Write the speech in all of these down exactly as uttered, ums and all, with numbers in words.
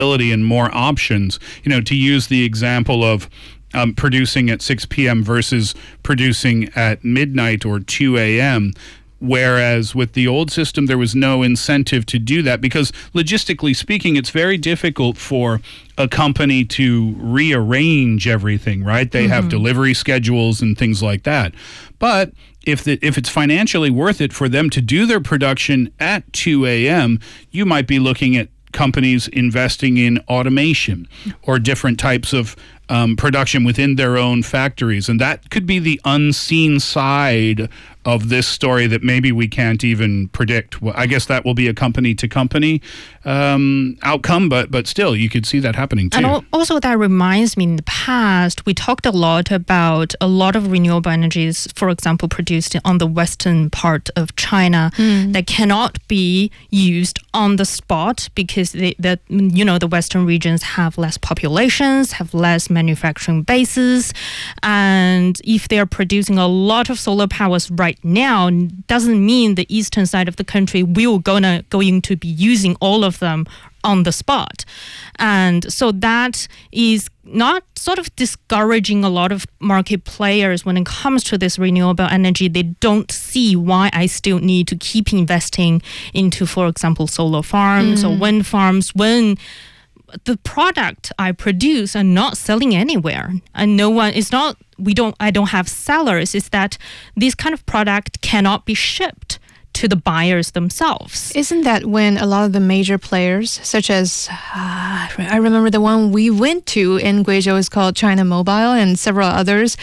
and more options. You know, to use the example of um, producing at six p.m. versus producing at midnight or two a.m., whereas with the old system, there was no incentive to do that because logistically speaking, it's very difficult for a company to rearrange everything, right? They mm-hmm. have delivery schedules and things like that. But if the, if it's financially worth it for them to do their production at two a.m., you might be looking at companies investing in automation or different types of um, production within their own factories. And that could be the unseen side of this story that maybe we can't even predict. Well, I guess that will be a company-to-company um, outcome, but but still, you could see that happening too. And also that reminds me, in the past, we talked a lot about a lot of renewable energies, for example, produced on the western part of China mm. that cannot be used on the spot because they, that you know the western regions have less populations, have less manufacturing bases, and if they're producing a lot of solar powers right now, doesn't mean the eastern side of the country will gonna going to be using all of them on the spot. And so that is not sort of discouraging a lot of market players when it comes to this renewable energy. They don't see why I still need to keep investing into, for example, solar farms mm. or wind farms when the product I produce are not selling anywhere, and no one is not. We don't. I don't have sellers. It's that this kind of product cannot be shipped to the buyers themselves. Isn't that when a lot of the major players, such as uh, I remember the one we went to in Guizhou is called China Mobile, and several others,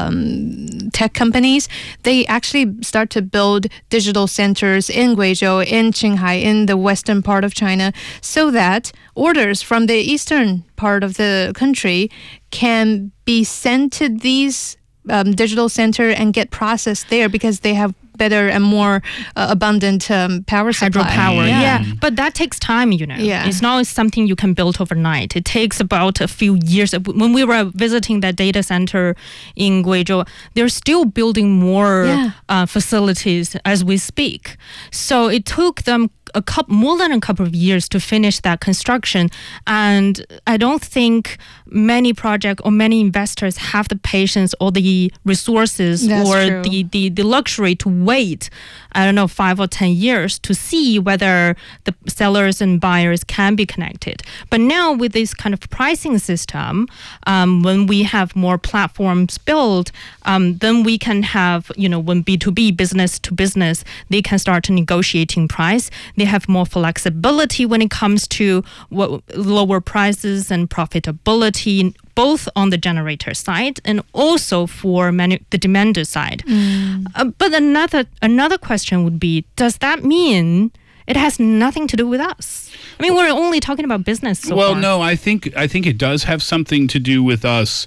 um, tech companies, they actually start to build digital centers in Guizhou, in Qinghai, in the western part of China, so that orders from the eastern part of the country can be sent to these um, digital center and get processed there because they have better and more uh, abundant um, power supply. Hydropower, yeah. yeah. But that takes time, you know. Yeah. It's not something you can build overnight. It takes about a few years. When we were visiting that data center in Guizhou, they're still building more yeah. uh, facilities as we speak. So it took them a couple, more than a couple of years to finish that construction. And I don't think many project or many investors have the patience or the resources That's or true. the, the, the luxury to wait, I don't know, five or ten years to see whether the sellers and buyers can be connected. But now with this kind of pricing system, um, when we have more platforms built, um, then we can have, you know, when B two B, business to business, they can start negotiating price. They have more flexibility when it comes to what, lower prices and profitability, both on the generator side and also for manu- the demander side. Mm. Uh, but another another question would be, does that mean it has nothing to do with us? I mean, we're only talking about business so Well, far. no, I think I think it does have something to do with us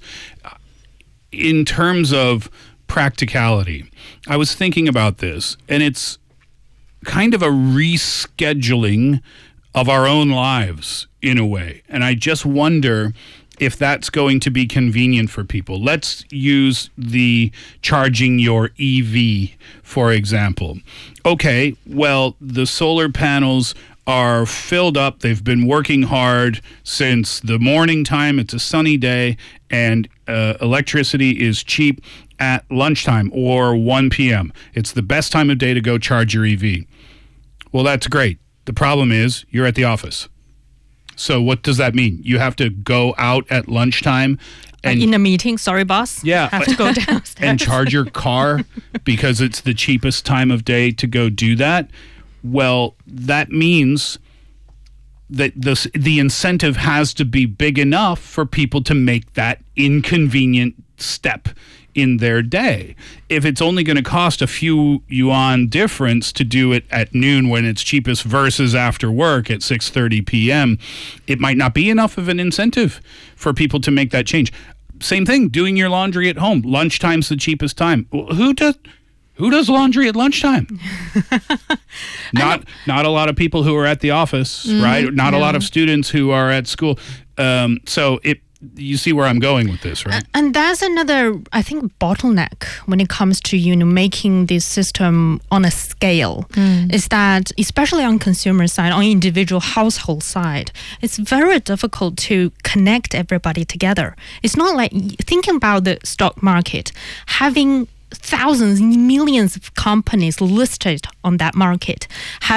in terms of practicality. I was thinking about this, and it's kind of a rescheduling of our own lives in a way. And I just wonder if that's going to be convenient for people. Let's use the charging your E V, for example. Okay, well, the solar panels are filled up. They've been working hard since the morning time. It's a sunny day, and uh, electricity is cheap at lunchtime or one p.m. It's the best time of day to go charge your E V. Well, that's great. The problem is you're at the office. So what does that mean? You have to go out at lunchtime and in a meeting, sorry, boss. Yeah, have to go downstairs and charge your car because it's the cheapest time of day to go do that. Well, that means that the the incentive has to be big enough for people to make that inconvenient step in their day. If it's only going to cost a few yuan difference to do it at noon when it's cheapest versus after work at six thirty p.m., it might not be enough of an incentive for people to make that change. Same thing, doing your laundry at home. Lunchtime's the cheapest time. Who does who does laundry at lunchtime? not not a lot of people who are at the office, mm, right? Not yeah. a lot of students who are at school. Um, so it you see where I'm going with this, right? And that's another, I think, bottleneck when it comes to, you know, making this system on a scale, mm. is that, especially on consumer side, on individual household side, it's very difficult to connect everybody together. It's not like, thinking about the stock market, having thousands, millions of companies listed on that market,